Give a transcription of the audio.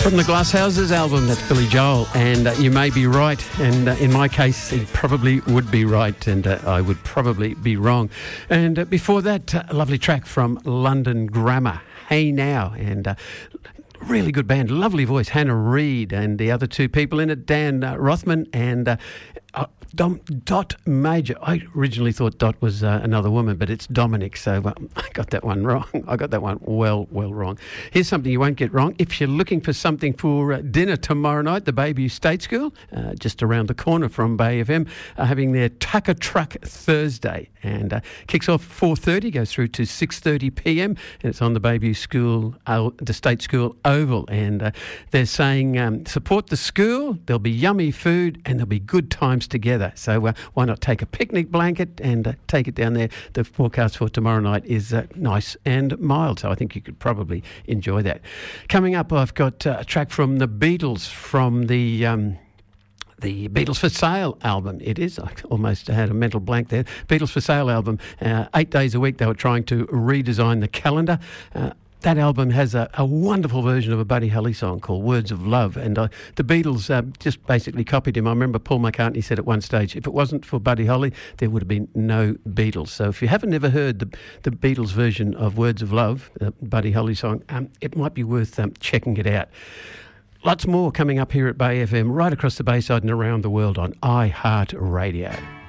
From the Glasshouses album, that's Billy Joel, and you may be right, and in my case, he probably would be right, and I would probably be wrong. And before that, a lovely track from London Grammar, Hey Now, and really good band, lovely voice, Hannah Reid, and the other two people in it, Dan Rothman and Dot Major. I originally thought Dot was another woman, but it's Dominic, so I got that one wrong. I got that one well wrong. Here's something you won't get wrong. If you're looking for something for dinner tomorrow night, the Bayview State School, just around the corner from Bay FM, are having their Tucker Truck Thursday, and kicks off 4:30, goes through to 6:30 p.m, and it's on the Bayview School, the State School Oval, and they're saying support the school, there'll be yummy food, and there'll be good times together. So why not take a picnic blanket and take it down there? The forecast for tomorrow night is nice and mild, so I think you could probably enjoy that. Coming up, I've got a track from the Beatles, from the Beatles for Sale album. It is. I almost had a mental blank there. Beatles for Sale album. 8 days a week they were trying to redesign the calendar. That album has a wonderful version of a Buddy Holly song called Words of Love, and the Beatles just basically copied him. I remember Paul McCartney said at one stage, if it wasn't for Buddy Holly, there would have been no Beatles. So if you haven't ever heard the Beatles version of Words of Love, the Buddy Holly song, it might be worth checking it out. Lots more coming up here at Bay FM, right across the Bayside and around the world on iHeart Radio.